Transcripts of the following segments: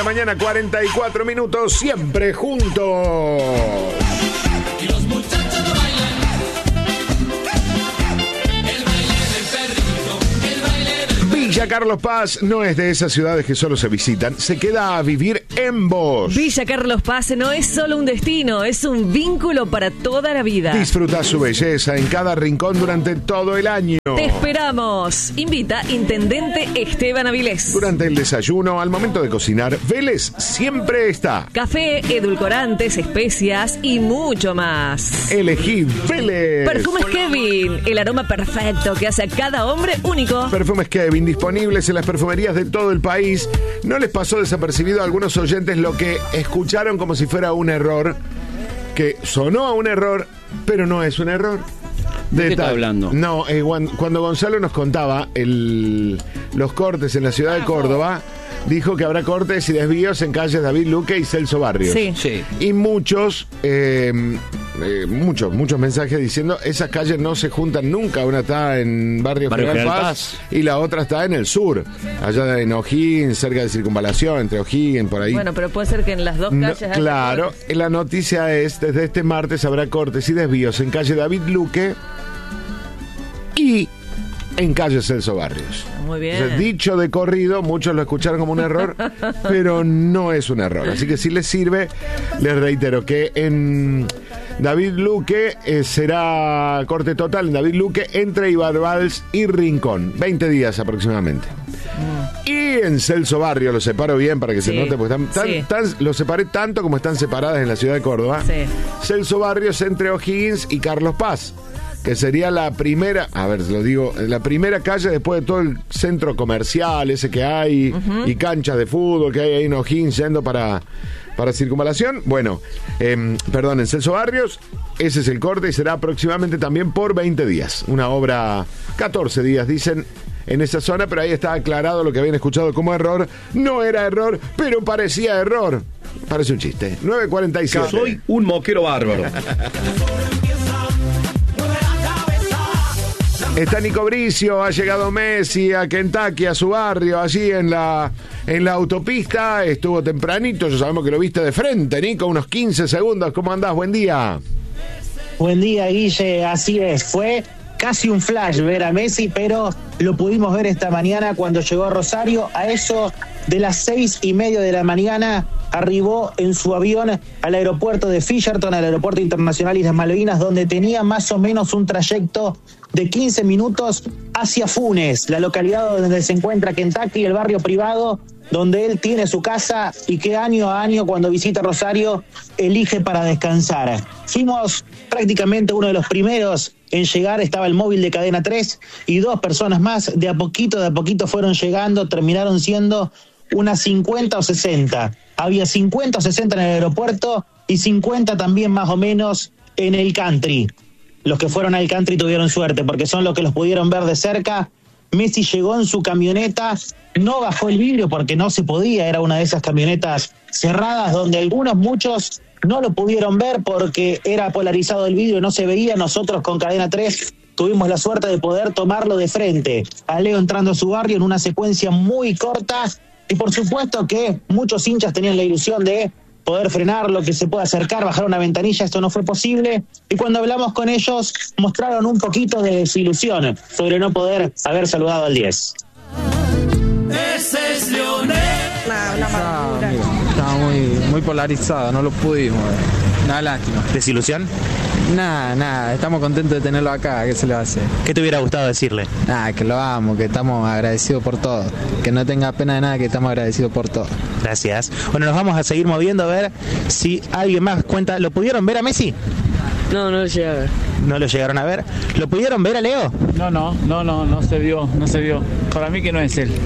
Mañana 44 minutos, siempre juntos. Y los muchachos no bailan. El baile del perrito, el baile del Villa Carlos Paz no es de esas ciudades que solo se visitan, se queda a vivir en vos. Villa Carlos Paz no es solo un destino, es un vínculo para toda la vida. Disfruta su belleza en cada rincón durante todo el año. Te esperamos. Invita Intendente Esteban Avilés. Durante el desayuno, al momento de cocinar, Vélez siempre está. Café, edulcorantes, especias y mucho más. Elegí Vélez. Perfumes Kevin, el aroma perfecto que hace a cada hombre único. Perfumes Kevin, disponibles en las perfumerías de todo el país. ¿No les pasó desapercibido a algunos oyentes lo que escucharon como si fuera un error? Que sonó a un error, pero no es un error. ¿De qué está hablando? No, cuando Gonzalo nos contaba los cortes en la ciudad de Córdoba, dijo que habrá cortes y desvíos en calles David Luque y Celso Barrios. Sí. Y muchos mensajes diciendo esas calles no se juntan nunca. Una está en Barrio General Paz y la otra está en el sur, allá en O'Higgins, cerca de Circunvalación, entre O'Higgins, por ahí. Bueno, pero puede ser que en las dos calles haya claro, cortes. la noticia es, desde este martes habrá cortes y desvíos en calle David Luque y en calle Celso Barrios. Muy bien. Entonces, dicho de corrido, muchos lo escucharon como un error, pero no es un error. Así que si les sirve, les reitero que en David Luque será corte total en David Luque entre Ibarbals y Rincón. 20 días aproximadamente. Y en Celso Barrio, lo separo bien para que se note, porque lo separé tanto como están separadas en la ciudad de Córdoba. Sí. Celso Barrios entre O'Higgins y Carlos Paz, que sería la primera, la primera calle después de todo el centro comercial ese que hay, y canchas de fútbol que hay ahí en O'Higgins yendo para Circunvalación. Bueno, en Celso Barrios, ese es el corte y será aproximadamente también por 20 días. Una obra, 14 días, dicen, en esa zona, pero ahí está aclarado lo que habían escuchado como error. No era error, pero parecía error. Parece un chiste. 9:47. Soy un moquero bárbaro. Está Nico Bricio, ha llegado Messi a Kentucky, a su barrio, allí en la autopista. Estuvo tempranito, ya sabemos que lo viste de frente, Nico, unos 15 segundos. ¿Cómo andás? Buen día. Buen día, Guille, así es. Fue casi un flash ver a Messi, pero lo pudimos ver esta mañana cuando llegó a Rosario. A eso de las 6:30 de la mañana arribó en su avión al aeropuerto de Fisherton, al aeropuerto internacional Islas Malvinas, donde tenía más o menos un trayecto de 15 minutos hacia Funes, la localidad donde se encuentra Kentucky, el barrio privado donde él tiene su casa y que año a año cuando visita Rosario elige para descansar. Fuimos prácticamente uno de los primeros en llegar, estaba el móvil de Cadena 3 y 2 personas más, de a poquito fueron llegando, terminaron siendo unas 50 o 60. Había 50 o 60 en el aeropuerto y 50 también más o menos en el country. Los que fueron al country tuvieron suerte porque son los que los pudieron ver de cerca. Messi llegó en su camioneta, no bajó el vidrio porque no se podía, era una de esas camionetas cerradas donde muchos no lo pudieron ver porque era polarizado el vidrio y no se veía. Nosotros con Cadena 3 tuvimos la suerte de poder tomarlo de frente a Leo entrando a su barrio en una secuencia muy corta y por supuesto que muchos hinchas tenían la ilusión de poder frenarlo, que se pueda acercar, bajar una ventanilla. Esto no fue posible y cuando hablamos con ellos mostraron un poquito de desilusión sobre no poder haber saludado al 10. Ese es Lionel. Estaba muy polarizado, no lo pudimos. Una lástima. ¿Desilusión? Nada, estamos contentos de tenerlo acá, ¿qué se le va a hacer? ¿Qué te hubiera gustado decirle? Que lo amo, que estamos agradecidos por todo. Que no tenga pena de nada, que estamos agradecidos por todo. Gracias. Bueno, nos vamos a seguir moviendo a ver si alguien más cuenta. ¿Lo pudieron ver a Messi? No lo llegué a ver. ¿No lo llegaron a ver? ¿Lo pudieron ver a Leo? No se vio. Para mí que no es él.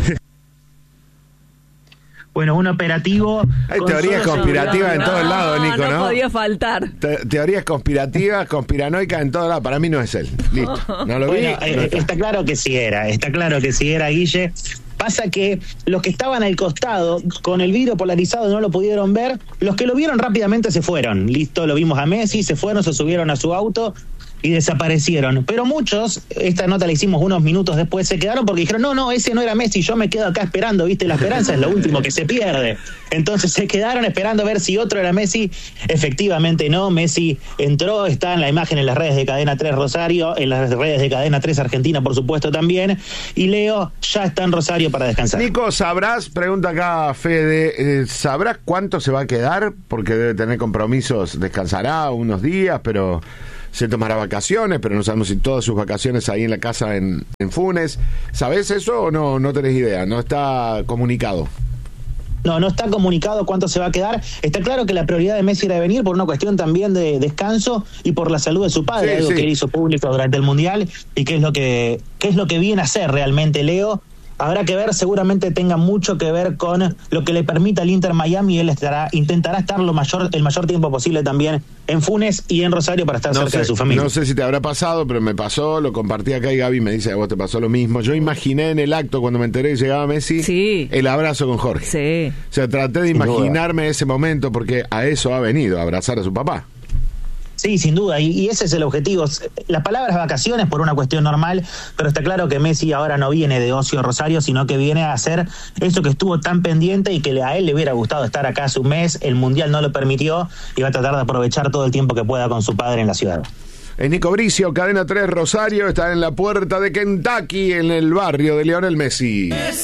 Bueno, un operativo... Hay teorías conspirativas en todos lados, Nico, ¿no? No podía faltar. Teorías conspirativas, conspiranoicas en todos lados. Para mí no es él. Listo. No lo vi. Bueno, está claro que sí era, Guille. Pasa que los que estaban al costado, con el vidrio polarizado, no lo pudieron ver. Los que lo vieron rápidamente se fueron. Listo, lo vimos a Messi, se fueron, se subieron a su auto. y desaparecieron. Pero muchos, esta nota la hicimos unos minutos después, se quedaron porque dijeron, no, ese no era Messi, yo me quedo acá esperando, ¿viste? La esperanza es lo último que se pierde. Entonces se quedaron esperando a ver si otro era Messi. Efectivamente no, Messi entró, está en la imagen en las redes de Cadena 3 Rosario, en las redes de Cadena 3 Argentina, por supuesto, también. Y Leo ya está en Rosario para descansar. Nico, ¿sabrás? Pregunta acá Fede, ¿sabrás cuánto se va a quedar? Porque debe tener compromisos, descansará unos días, pero se tomará vacaciones, pero no sabemos si todas sus vacaciones ahí en la casa en Funes. ¿Sabés eso o no tenés idea? No está comunicado. No está comunicado cuánto se va a quedar. Está claro que la prioridad de Messi era venir por una cuestión también de descanso y por la salud de su padre, sí, algo sí. que él hizo público durante el Mundial y que es lo que viene a hacer realmente Leo. Habrá que ver, seguramente tenga mucho que ver con lo que le permita al Inter Miami. Él intentará estar el mayor tiempo posible también en Funes y en Rosario para estar cerca de su familia. No sé si te habrá pasado, pero me pasó, lo compartí acá y Gaby me dice, a vos te pasó lo mismo. Yo imaginé en el acto, cuando me enteré que llegaba Messi, Sí. el abrazo con Jorge. Sí. O sea, traté de imaginarme ese momento porque a eso ha venido, a abrazar a su papá. Sí, sin duda, y ese es el objetivo. La palabra es vacaciones por una cuestión normal, pero está claro que Messi ahora no viene de ocio Rosario, sino que viene a hacer eso que estuvo tan pendiente y que a él le hubiera gustado estar acá hace un mes. El Mundial no lo permitió y va a tratar de aprovechar todo el tiempo que pueda con su padre en la ciudad. Es Nico Bricio, Cadena 3 Rosario, está en la puerta de Kentucky, en el barrio de Lionel Messi.